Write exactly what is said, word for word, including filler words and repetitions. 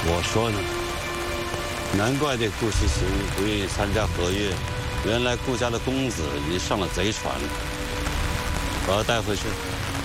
我说呢，难怪这顾其行不愿意参加合约，原来顾家的公子已经上了贼船了。把他带回去。